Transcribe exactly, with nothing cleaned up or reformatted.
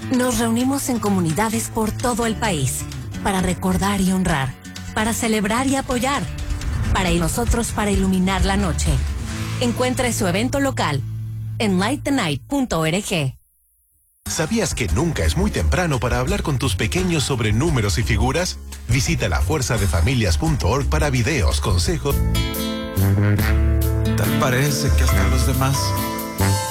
Nos reunimos en comunidades por todo el país para recordar y honrar, para celebrar y apoyar, para y nosotros para iluminar la noche. Encuentre su evento local en light the night punto org. ¿Sabías que nunca es muy temprano para hablar con tus pequeños sobre números y figuras? Visita la fuerza de familias punto org para videos, consejos. Tal parece que hasta los demás